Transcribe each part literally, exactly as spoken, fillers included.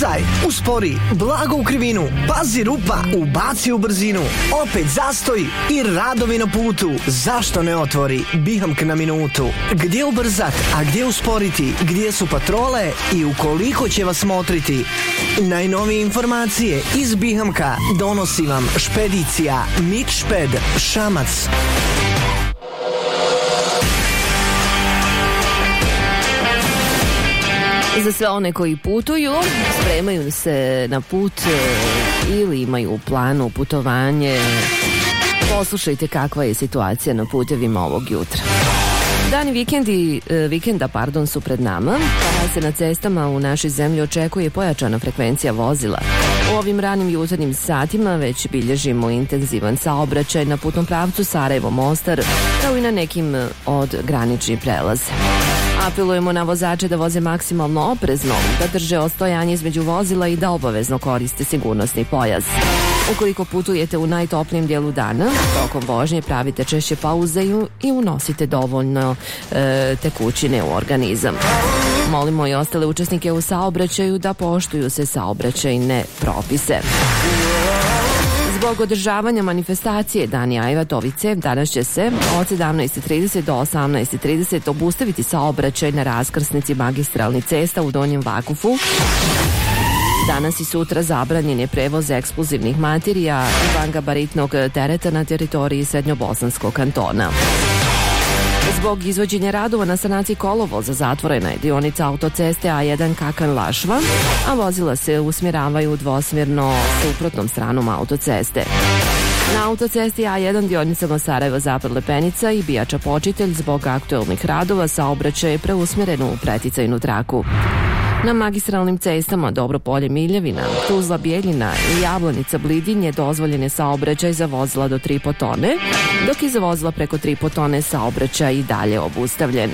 ubrzaj, uspori, blago u krivinu, pazi rupa, ubaci u brzinu, opet zastoj i radovi na putu. Zašto ne otvori Bihamk na minutu? Gdje ubrzat, a gdje usporiti, gdje su patrole i u koliko će vas motriti? Najnovije informacije iz Bihamka donosi vam špedicija Mitšped Šamac. Za sve one koji putuju, spremaju se na put ili imaju u planu putovanje, poslušajte kakva je situacija na putevima ovog jutra. Dani vikendi, vikenda pardon, su pred nama, kada se na cestama u našoj zemlji očekuje pojačana frekvencija vozila. U ovim ranim jutarnjim satima već bilježimo intenzivan saobraćaj na putnom pravcu Sarajevo-Mostar, kao i na nekim od graničnih prelaza. Apelujemo na vozače da voze maksimalno oprezno, da drže ostojanje između vozila i da obavezno koriste sigurnosni pojas. Ukoliko putujete u najtoplijem dijelu dana, tokom vožnje pravite češće pauze i unosite dovoljno e, tekućine u organizam. Molimo i ostale učesnike u saobraćaju da poštuju se saobraćajne propise. Zbog održavanja manifestacije Dani Ajvatovice, danas će se od sedamnaest i trideset do osamnaest i trideset obustaviti saobraćaj na raskrsnici magistralnih cesta u Donjem Vakufu. Danas i sutra zabranjen je prevoz eksplozivnih materija i vangabaritnog tereta na teritoriji Srednjobosanskog kantona. Zbog izvođenja radova na sanaciji kolovoza zatvorena je dionica autoceste A jedan Kakan-Lašva, a vozila se usmjeravaju dvosmjerno suprotnom stranom autoceste. Na autocesti A jedan dionicama Sarajevo-Zapad Lepenica i Bijača Počitelj zbog aktuelnih radova saobraćaj je preusmjeren u preticajnu traku. Na magistralnim cestama Dobropolje Miljevina, Tuzla Bijeljina i Jablanica Blidin je dozvoljen je saobraćaj za vozila do tri i po tone, dok je za vozila preko tri i po tone saobraćaj i dalje obustavljen.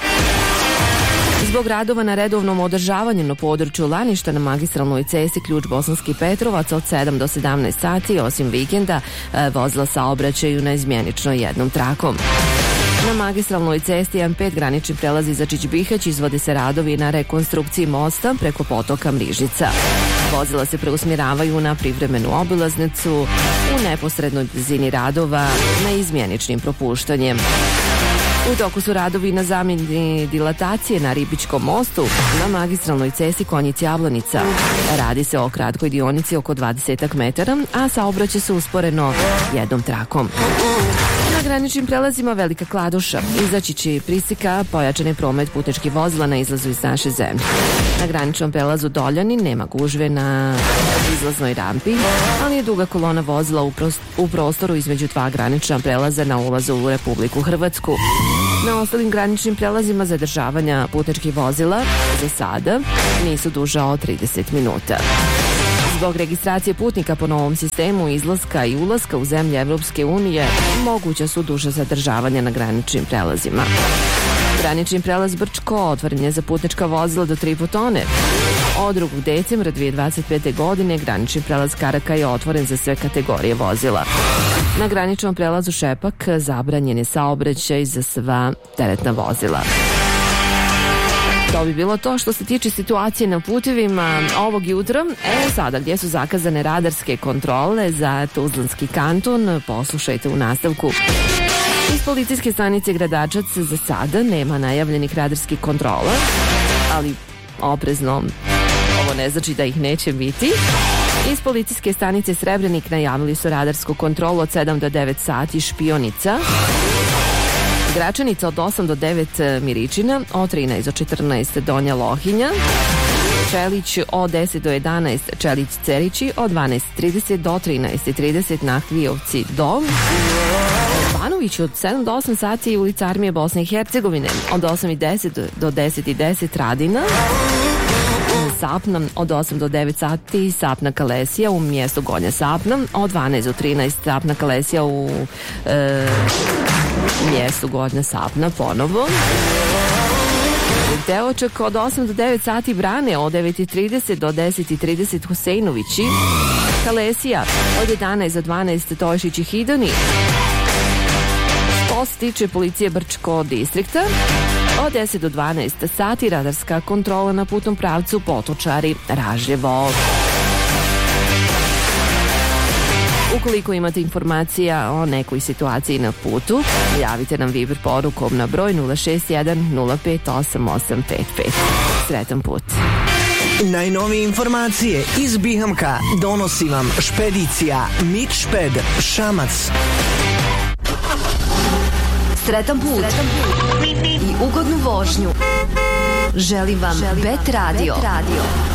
Zbog radova na redovnom održavanju na području Laništa na magistralnoj cesti Ključ Bosanski Petrovac od sedam do sedamnaest sati, osim vikenda, vozila saobraćaju na izmjenično jednom trakom. Na magistralnoj cesti M pet granični prelazi za Čić-Bihać izvode se radovi na rekonstrukciji mosta preko potoka Mrižica. Vozila se preusmjeravaju na privremenu obilaznicu u neposrednoj blizini radova na izmjeničnim propuštanjem. U toku su radovi na zamjeni dilatacije na Ribičkom mostu na magistralnoj cesti Konjic-Jablanica. Radi se o kratkoj dionici oko dvadeset metara, a saobraćaj se usporeno jednom trakom. Na graničnim prelazima Velika Kladuša, iza Čiči Prisika, pojačan je promet putničkih vozila na izlazu iz naše zemlje. Na graničnom prelazu Doljani nema gužve na izlaznoj rampi, ali je duga kolona vozila u, prost, u prostoru između dva granična prelaza na ulazu u Republiku Hrvatsku. Na ostalim graničnim prelazima zadržavanja putničkih vozila za sada nisu duža od trideset minuta. Zbog registracije putnika po novom sistemu izlaska i ulaska u zemlje Evropske unije moguća su duža zadržavanja na graničnim prelazima. Granični prelaz Brčko otvoren je za putnička vozila do tri i po tone. Od drugog decembra dvije hiljade dvadeset pete. godine granični prelaz Karaka je otvoren za sve kategorije vozila. Na graničnom prelazu Šepak zabranjen je saobraćaj za sva teretna vozila. To bi bilo to što se tiče situacije na putevima ovog jutra. E sada, gdje su zakazane radarske kontrole za Tuzlanski kanton, poslušajte u nastavku. Iz policijske stanice Gradačac za sada nema najavljenih radarskih kontrola, ali oprezno, ovo ne znači da ih neće biti. Iz policijske stanice Srebrenik najavili su radarsku kontrolu od sedam do devet sati Špionica, Gračanica od osam do devet Miričina, od trinaest do četrnaest Donja Lohinja, Čelić od deset do jedanaest Čelić Cerići, od dvanaest i trideset do trinaest i trideset Nahvijovci do Banović od sedam do osam sati ulica Armije Bosne i Hercegovine, od osam i deset do deset i deset Radina, Sapna od osam do devet sati Sapna Kalesija u mjestu Gonja Sapna, od dvanaest do trinaest Sapna Kalesija u e, mjestu Gornja Sapna ponovo. Teočak od osam do devet sati Brane, od devet i trideset do deset i trideset Huseinovići, Kalesija od jedanaest do dvanaest Tojšić i Hidoni. Što se tiče policije Brčko distrikta, od deset do dvanaest sati radarska kontrola na putnom pravcu Potočari Ražljevo. Ukoliko imate informacija o nekoj situaciji na putu, javite nam Viber porukom na broj nula šest jedan nula pet osam osam pet pet. Sretan put. Najnovije informacije iz Bihamka donosi vam špedicija Mitšped Šamac. Sretan put, Sretan put. I ugodnu vožnju. Želim vam Bet Radio. Bet Radio.